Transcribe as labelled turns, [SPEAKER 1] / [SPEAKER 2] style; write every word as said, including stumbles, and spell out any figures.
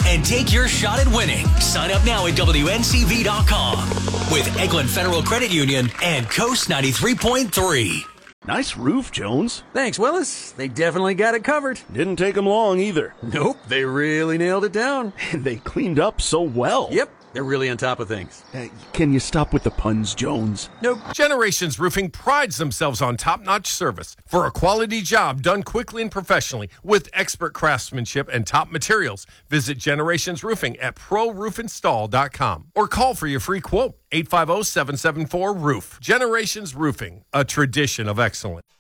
[SPEAKER 1] and take your shot at winning. Sign up now at W N C V dot com with Eglin Federal Credit Union and Coast ninety-three point three.
[SPEAKER 2] Nice roof, Jones.
[SPEAKER 3] Thanks, Willis. They definitely got it covered.
[SPEAKER 2] Didn't take them long either.
[SPEAKER 3] Nope, they really nailed it down.
[SPEAKER 2] And they cleaned up so well.
[SPEAKER 3] Yep, they're really on top of things.
[SPEAKER 2] Uh, can you stop with the puns, Jones?
[SPEAKER 3] Nope.
[SPEAKER 4] Generations Roofing prides themselves on top-notch service for a quality job done quickly and professionally with expert craftsmanship and top materials. Visit Generations Roofing at pro roof install dot com or call for your free quote, eight five zero, seven seven four, roof. Generations Roofing, a tradition of excellence.